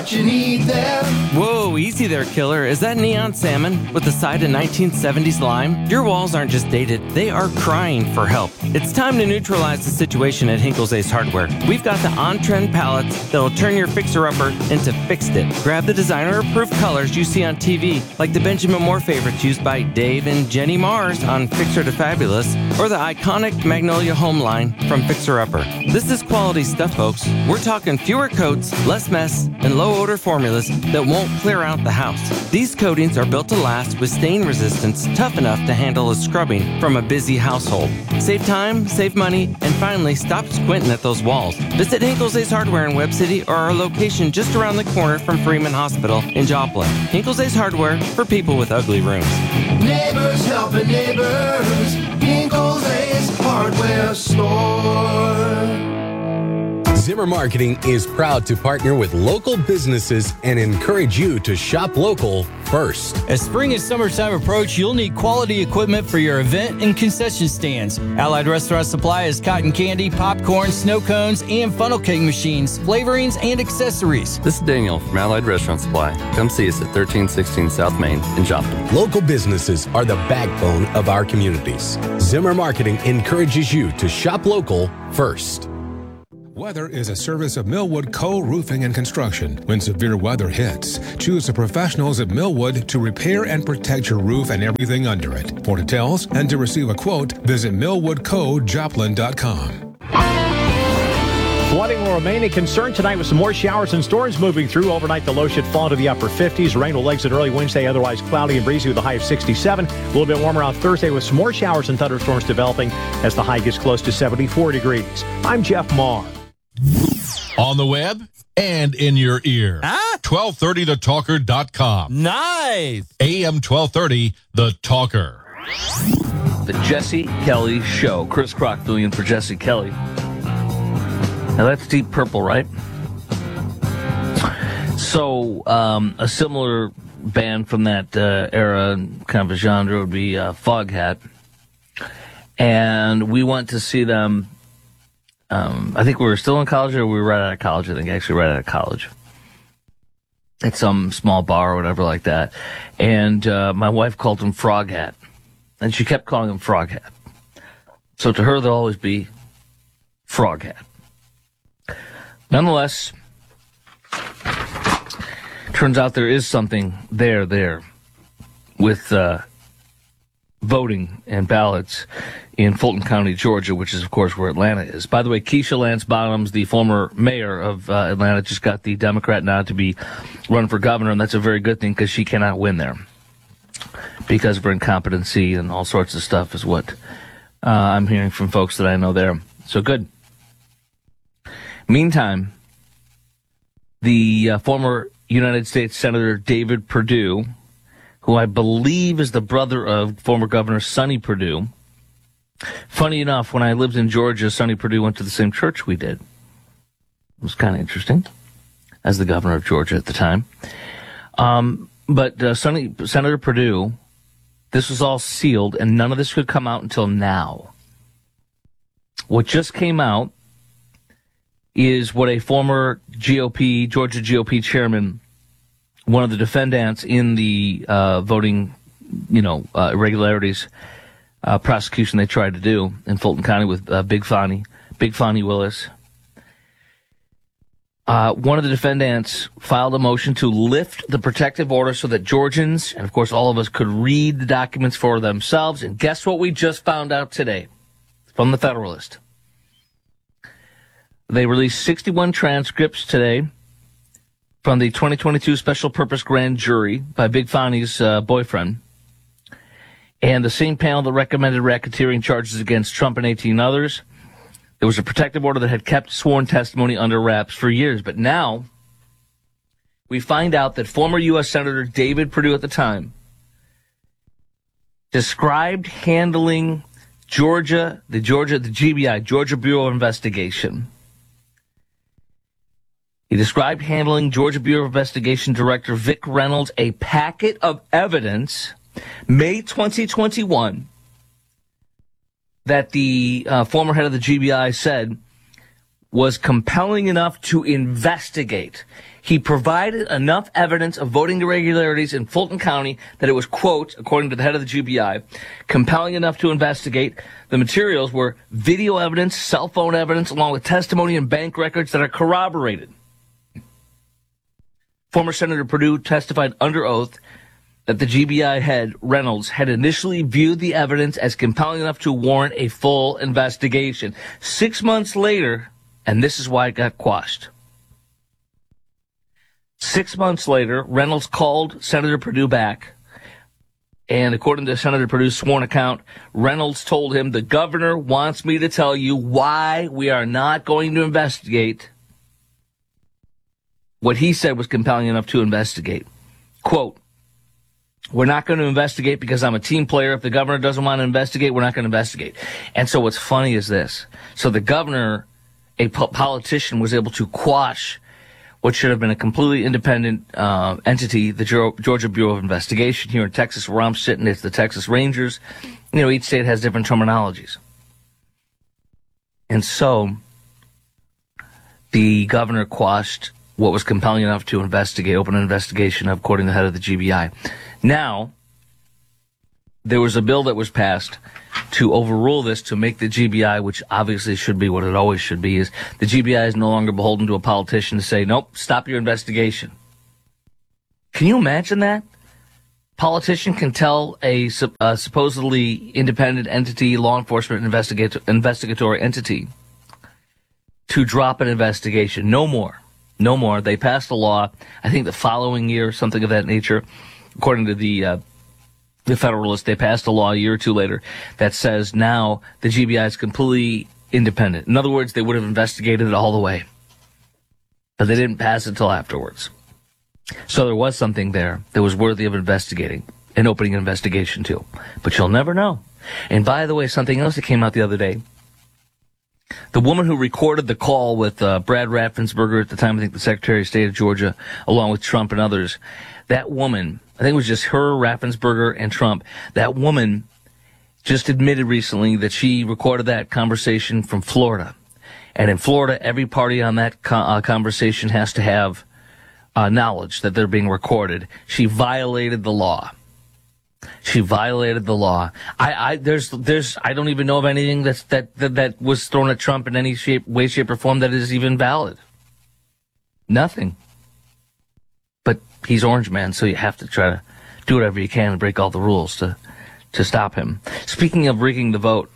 You need them. Whoa, easy there, killer. Is that neon salmon with a side of 1970s lime? Your walls aren't just dated, they are crying for help. It's time to neutralize the situation at Hinkle's Ace Hardware. We've got the on-trend palettes that'll turn your fixer-upper into fixed it. Grab the designer-approved colors you see on TV, like the Benjamin Moore favorites used by Dave and Jenny Mars on Fixer to Fabulous, or the iconic Magnolia Home line from Fixer Upper. This is quality stuff, folks. We're talking fewer coats, less mess, and low-odor formulas that won't clear out the house. These coatings are built to last with stain resistance tough enough to handle a scrubbing from a busy household. Save time, save money, and finally stop squinting at those walls. Visit Hinkle's Ace Hardware in Webb City or our location just around the corner from Freeman Hospital in Joplin. Hinkle's Ace Hardware for people with ugly rooms. Neighbors helping neighbors. Hinkle's Ace Hardware Store. Zimmer Marketing is proud to partner with local businesses and encourage you to shop local first. As spring and summertime approach, you'll need quality equipment for your event and concession stands. Allied Restaurant Supply has cotton candy, popcorn, snow cones, and funnel cake machines, flavorings, and accessories. This is Daniel from Allied Restaurant Supply. Come see us at 1316 South Main in Joplin. Local businesses are the backbone of our communities. Zimmer Marketing encourages you to shop local first. Weather is a service of Millwood Co-Roofing and Construction. When severe weather hits, choose the professionals at Millwood to repair and protect your roof and everything under it. For details and to receive a quote, visit millwoodcojoplin.com. Flooding will remain a concern tonight with some more showers and storms moving through. Overnight, the low should fall to the upper 50s. Rain will exit early Wednesday, otherwise cloudy and breezy with a high of 67. A little bit warmer on Thursday with some more showers and thunderstorms developing as the high gets close to 74 degrees. I'm Jeff Maher. On the web and in your ear. 1230thetalker.com. Nice. AM 1230, The Talker. The Jesse Kelly Show. Chris Crock filling in for Jesse Kelly. Now that's Deep Purple, right? So, a similar band from that era, kind of a genre, would be Foghat. And we went to see them. I think we were still in college, or we were right out of college. I think actually right out of college. At some small bar or whatever like that. And my wife called him Froghat. And she kept calling him Froghat. So to her, there'll always be Froghat. Nonetheless, turns out there is something there with voting and ballots in Fulton County, Georgia, which is, of course, where Atlanta is. By the way, Keisha Lance Bottoms, the former mayor of Atlanta, just got the Democrat nod to be run for governor, and that's a very good thing because she cannot win there because of her incompetency and all sorts of stuff is what I'm hearing from folks that I know there. So good. Meantime, the former United States Senator David Perdue, who I believe is the brother of former Governor Sonny Perdue. Funny enough, when I lived in Georgia, Sonny Perdue went to the same church we did. It was kind of interesting, as the governor of Georgia at the time. But Senator Perdue, this was all sealed, and none of this could come out until now. What just came out is what a former Georgia GOP chairman, one of the defendants in the voting, irregularities prosecution they tried to do in Fulton County with Big Fonnie Willis. One of the defendants filed a motion to lift the protective order so that Georgians, and of course all of us, could read the documents for themselves. And guess what we just found out today from the Federalist? They released 61 transcripts today from the 2022 Special Purpose Grand Jury by Big Fonnie's boyfriend. And the same panel that recommended racketeering charges against Trump and 18 others. There was a protective order that had kept sworn testimony under wraps for years. But now we find out that former U.S. Senator David Perdue at the time described handling the GBI, Georgia Bureau of Investigation. He described handling Georgia Bureau of Investigation Director Vic Reynolds a packet of evidence, May 2021, that the former head of the GBI said was compelling enough to investigate. He provided enough evidence of voting irregularities in Fulton County that it was, quote, according to the head of the GBI, compelling enough to investigate. The materials were video evidence, cell phone evidence, along with testimony and bank records that are corroborated. Former Senator Perdue testified under oath that the GBI head, Reynolds, had initially viewed the evidence as compelling enough to warrant a full investigation. 6 months later, and this is why it got quashed. 6 months later, Reynolds called Senator Perdue back. And according to Senator Perdue's sworn account, Reynolds told him, the governor wants me to tell you why we are not going to investigate. What he said was compelling enough to investigate. Quote, we're not going to investigate because I'm a team player. If the governor doesn't want to investigate, we're not going to investigate. And so what's funny is this. So the governor, a politician, was able to quash what should have been a completely independent entity, the Georgia Bureau of Investigation. Here in Texas, where I'm sitting, it's the Texas Rangers. You know, each state has different terminologies. And so the governor quashed what was compelling enough to investigate, open an investigation, according to the head of the GBI. Now, there was a bill that was passed to overrule this, to make the GBI, which obviously should be what it always should be, is the GBI is no longer beholden to a politician to say, nope, stop your investigation. Can you imagine that? Politician can tell a supposedly independent entity, law enforcement investigatory entity, to drop an investigation. No more. No more. They passed a law, I think the following year, something of that nature. According to the Federalist, they passed a law a year or two later that says now the GBI is completely independent. In other words, they would have investigated it all the way. But they didn't pass it until afterwards. So there was something there that was worthy of investigating and opening an investigation to. But you'll never know. And by the way, something else that came out the other day, the woman who recorded the call with Brad Raffensperger, at the time, I think the Secretary of State of Georgia, along with Trump and others, that woman, I think it was just her, Raffensperger, and Trump, that woman just admitted recently that she recorded that conversation from Florida. And in Florida, every party on that conversation has to have knowledge that they're being recorded. She violated the law. She violated the law. I don't even know of anything that was thrown at Trump in any way, shape, or form that is even valid. Nothing. But he's Orange Man, so you have to try to do whatever you can and break all the rules to stop him. Speaking of rigging the vote,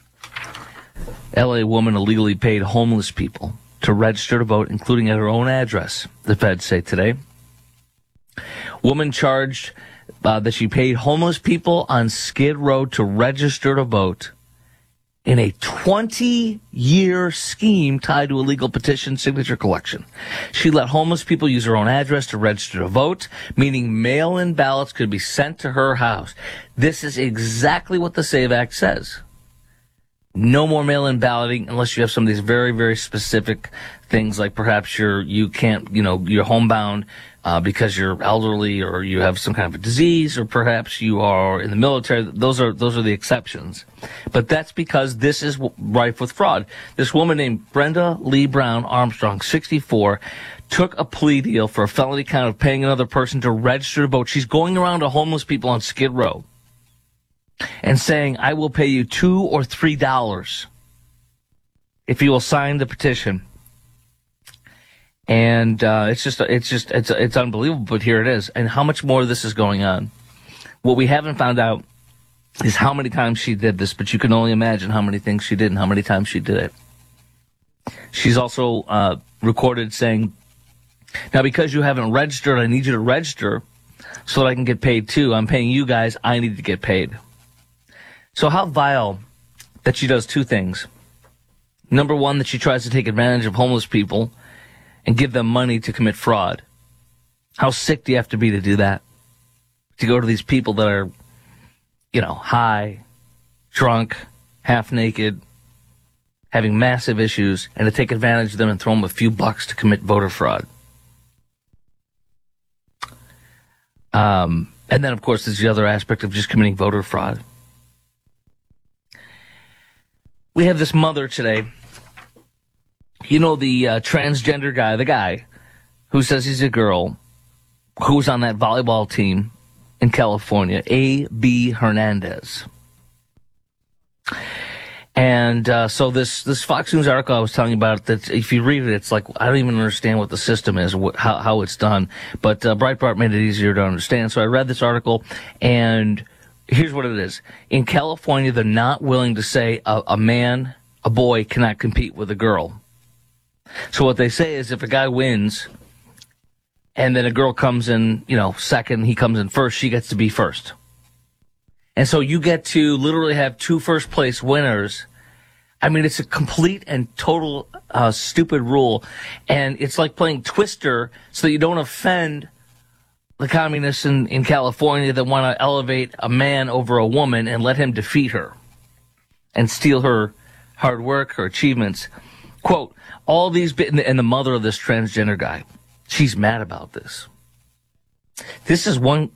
L.A. woman illegally paid homeless people to register to vote, including at her own address, the feds say today. Woman charged that she paid homeless people on Skid Row to register to vote in a 20-year scheme tied to illegal petition signature collection. She let homeless people use her own address to register to vote, meaning mail-in ballots could be sent to her house. This is exactly what the SAVE Act says. No more mail-in balloting unless you have some of these very, very specific things, like perhaps you're homebound because you're elderly, or you have some kind of a disease, or perhaps you are in the military. Those are the exceptions. But that's because this is rife with fraud. This woman named Brenda Lee Brown Armstrong, 64, took a plea deal for a felony count of paying another person to register to vote. She's going around to homeless people on Skid Row and saying, I will pay you $2 or $3 if you will sign the petition. And it's unbelievable, but here it is. And how much more of this is going on? What we haven't found out is how many times she did this, but you can only imagine how many things she did and how many times she did it. She's also recorded saying, now because you haven't registered, I need you to register so that I can get paid too. I'm paying you guys, I need to get paid. So how vile that she does two things. Number one, that she tries to take advantage of homeless people and give them money to commit fraud. How sick do you have to be to do that? To go to these people that are, high, drunk, half naked, having massive issues, and to take advantage of them and throw them a few bucks to commit voter fraud. And then, of course, there's the other aspect of just committing voter fraud. We have this mother today, the transgender guy, the guy who says he's a girl who was on that volleyball team in California, A.B. Hernandez. And so this Fox News article I was telling you about, that if you read it, it's like, I don't even understand what the system is, how it's done. But Breitbart made it easier to understand. So I read this article, and here's what it is. In California, they're not willing to say a boy cannot compete with a girl. So what they say is if a guy wins, and then a girl comes in, second, he comes in first, she gets to be first. And so you get to literally have 2 first-place winners. I mean, it's a complete and total stupid rule. And it's like playing Twister so that you don't offend the communists in California that want to elevate a man over a woman and let him defeat her and steal her hard work, her achievements. Quote, all these, and the mother of this transgender guy, she's mad about this. This is one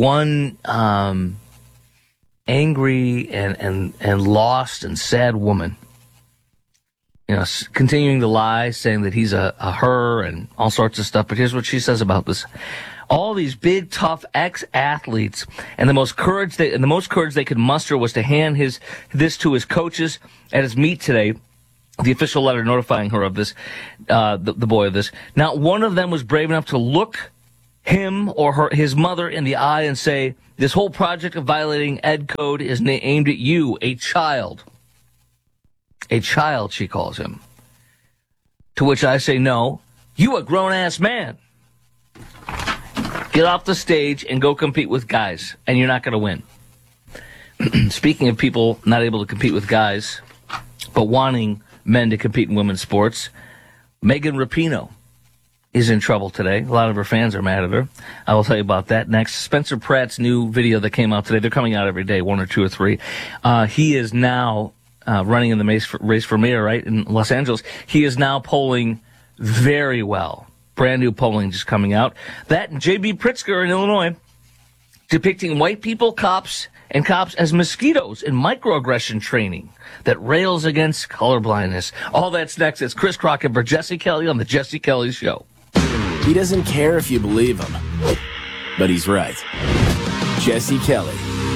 angry and lost and sad woman, continuing to lie, saying that he's a her and all sorts of stuff. But here's what she says about this. All these big, tough ex-athletes, and the most courage they could muster was to hand this to his coaches at his meet today. The official letter notifying her of this, the boy of this. Not one of them was brave enough to look him or his mother in the eye and say, this whole project of violating ed code is aimed at you, a child. A child, she calls him. To which I say, no, you a grown-ass man. Get off the stage and go compete with guys, and you're not going to win. Speaking of people not able to compete with guys, but wanting men to compete in women's sports, Megan Rapinoe is in trouble today. A lot of her fans are mad at her. I will tell you about that next. Spencer Pratt's new video that came out today. They're coming out every day, 1 or 2 or 3. He is now running in the race for mayor, right, in Los Angeles. He is now polling very well. Brand new polling just coming out. That and J.B. Pritzker in Illinois depicting white people, cops as mosquitoes in microaggression training that rails against colorblindness. All that's next. It's Chris Crockett for Jesse Kelly on The Jesse Kelly Show. He doesn't care if you believe him, but he's right. Jesse Kelly.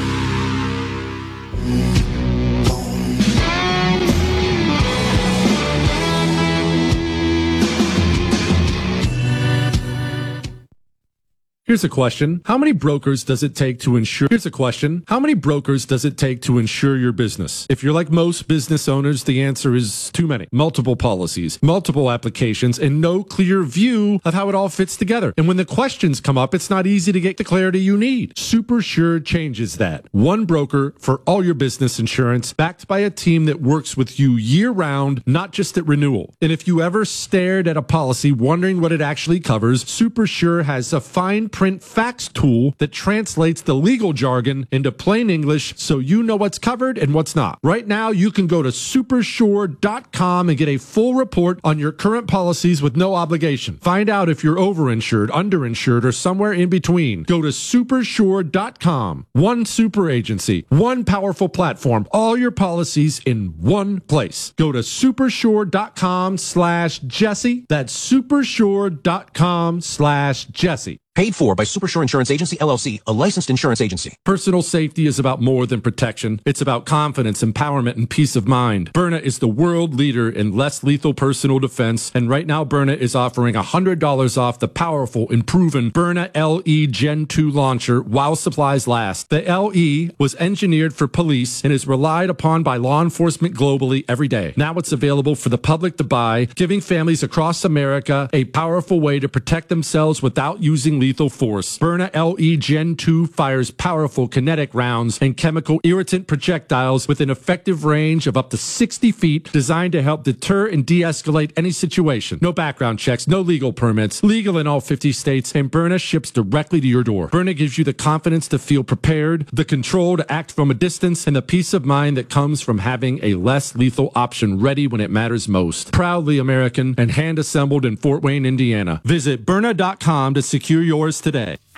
Here's a question. How many brokers does it take to insure? Here's a question. How many brokers does it take to insure your business? If you're like most business owners, the answer is too many. Multiple policies, multiple applications, and no clear view of how it all fits together. And when the questions come up, it's not easy to get the clarity you need. SuperSure changes that. One broker for all your business insurance, backed by a team that works with you year-round, not just at renewal. And if you ever stared at a policy wondering what it actually covers, SuperSure has a fine print fax tool that translates the legal jargon into plain English so you know what's covered and what's not. Right now, you can go to supersure.com and get a full report on your current policies with no obligation. Find out if you're overinsured, underinsured, or somewhere in between. Go to supersure.com. One super agency, one powerful platform, all your policies in one place. Go to supersure.com/Jesse. That's supersure.com/Jesse. Paid for by SuperSure Insurance Agency, LLC, a licensed insurance agency. Personal safety is about more than protection. It's about confidence, empowerment, and peace of mind. Byrna is the world leader in less lethal personal defense, and right now Byrna is offering $100 off the powerful and proven Byrna LE Gen 2 launcher while supplies last. The LE was engineered for police and is relied upon by law enforcement globally every day. Now it's available for the public to buy, giving families across America a powerful way to protect themselves without using lethal force. Byrna LE Gen 2 fires powerful kinetic rounds and chemical irritant projectiles with an effective range of up to 60 feet, designed to help deter and de-escalate any situation. No background checks, no legal permits, legal in all 50 states, and Byrna ships directly to your door. Byrna gives you the confidence to feel prepared, the control to act from a distance, and the peace of mind that comes from having a less lethal option ready when it matters most. Proudly American and hand-assembled in Fort Wayne, Indiana. Visit Byrna.com to secure yours today. Hi,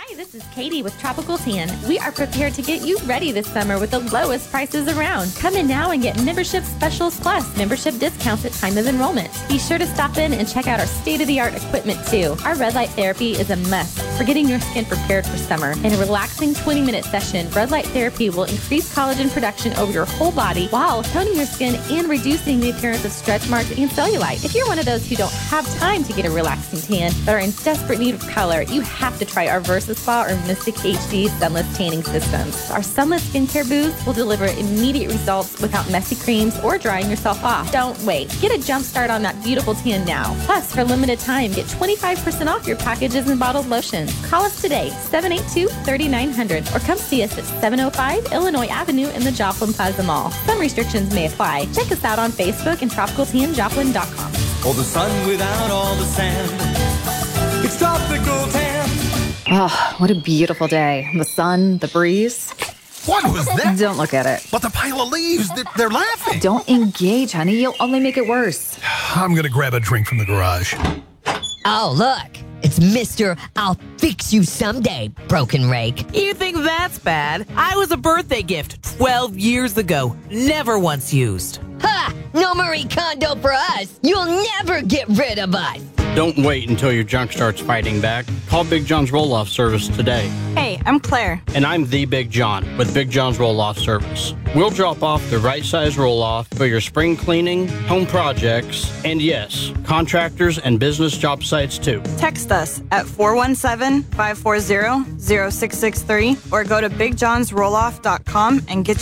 Hi, this is Katie with Tropical Tan. We are prepared to get you ready this summer with the lowest prices around. Come in now and get membership specials plus membership discounts at time of enrollment. Be sure to stop in and check out our state-of-the-art equipment too. Our red light therapy is a must for getting your skin prepared for summer. In a relaxing 20-minute session, red light therapy will increase collagen production over your whole body while toning your skin and reducing the appearance of stretch marks and cellulite. If you're one of those who don't have time to get a relaxing tan but are in desperate need of color, you have to try our VersaSpa or Mystic HD Sunless Tanning Systems. Our Sunless Skincare Booths will deliver immediate results without messy creams or drying yourself off. Don't wait. Get a jump start on that beautiful tan now. Plus, for a limited time, get 25% off your packages and bottled lotions. Call us today, 782-3900, or come see us at 705 Illinois Avenue in the Joplin Plaza Mall. Some restrictions may apply. Check us out on Facebook and TropicalTanJoplin.com. Or the sun without all the sand. It's Tropical Tan. Oh, what a beautiful day. The sun, the breeze. What was that? Don't look at it. But the pile of leaves, they're laughing. Don't engage, honey. You'll only make it worse. I'm going to grab a drink from the garage. Oh, look. It's Mr. I'll Fix You Someday, Broken Rake. You think that's bad? I was a birthday gift 12 years ago. Never once used. Ha! No Marie Kondo for us. You'll never get rid of us. Don't wait until your junk starts fighting back. Call Big John's Roll-Off Service today. Hey, I'm Claire. And I'm the Big John with Big John's Roll-Off Service. We'll drop off the right size roll-off for your spring cleaning, home projects, and yes, contractors and business job sites too. Text us at 417-540-0663 or go to BigJohnsRolloff.com and get